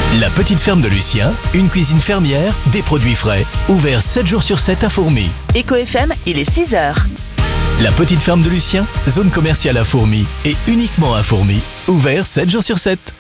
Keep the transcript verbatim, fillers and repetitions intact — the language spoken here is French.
La petite ferme de Lucien, une cuisine fermière, des produits frais, ouvert sept jours sur sept à Fourmies. Éco F M, il est six heures. La petite ferme de Lucien, zone commerciale à Fourmies et uniquement à Fourmies, ouvert sept jours sur sept.